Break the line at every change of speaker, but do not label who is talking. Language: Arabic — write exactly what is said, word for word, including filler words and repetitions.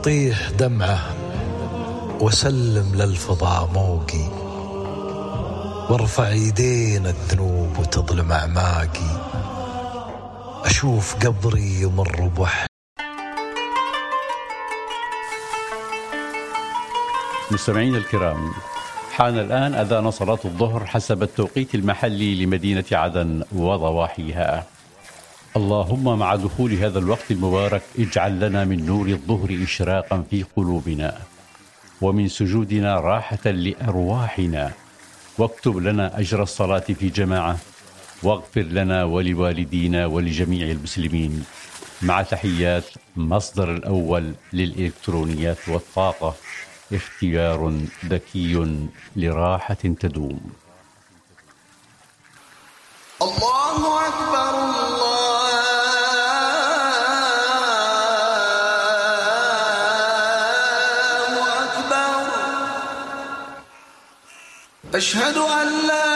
تطيح دمعة وسلم للفضاء موقي، وارفع يدين الذنوب وتظلم أعماقي، أشوف قبري يمر بوحدي.
مستمعين الكرام، حان الآن أذان صلاة الظهر حسب التوقيت المحلي لمدينة عدن وضواحيها. اللهم مع دخول هذا الوقت المبارك اجعل لنا من نور الظهر إشراقا في قلوبنا، ومن سجودنا راحة لأرواحنا، واكتب لنا أجر الصلاة في جماعة، واغفر لنا ولوالدينا ولجميع المسلمين. مع تحيات مصدر الأول للإلكترونيات والطاقة، اختيار ذكي لراحة تدوم.
الله أكبر، الله أكبر، أشهد أن لا